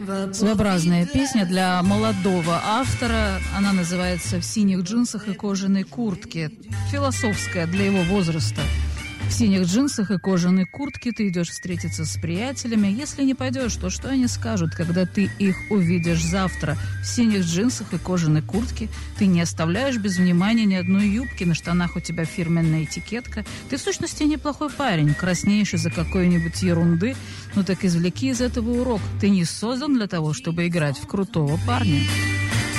Своеобразная песня для молодого автора. Она называется «В синих джинсах и кожаной куртке». Философская для его возраста. В синих джинсах и кожаной куртке ты идешь встретиться с приятелями. Если не пойдешь, то что они скажут, когда ты их увидишь завтра? В синих джинсах и кожаной куртке ты не оставляешь без внимания ни одной юбки, на штанах у тебя фирменная этикетка. Ты в сущности неплохой парень, краснеешь из-за какой-нибудь ерунды. Ну так извлеки из этого урок. Ты не создан для того, чтобы играть в крутого парня.